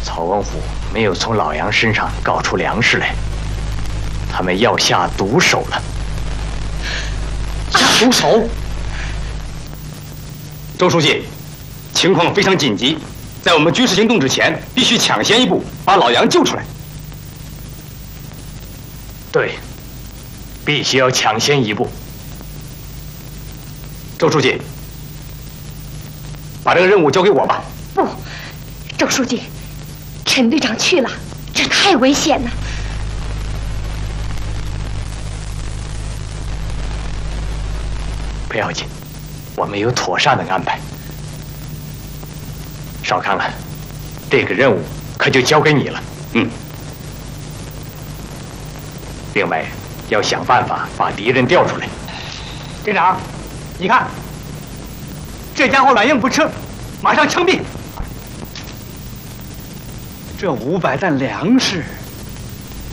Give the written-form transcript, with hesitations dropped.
曹王府没有从老杨身上搞出粮食来，他们要下毒手了。 下毒手？周书记，情况非常紧急，在我们军事行动之前，必须抢先一步把老杨救出来。 对，必须要抢先一步。 周书记，把这个任务交给我吧。 不，周书记，陈队长去了，这太危险了。 不要紧，我们有妥善的安排。少康啊，这个任务可就交给你了。 嗯。 另外，要想办法把敌人调出来。 队长，你看，这家伙软硬不吃，马上枪毙。这500担粮食。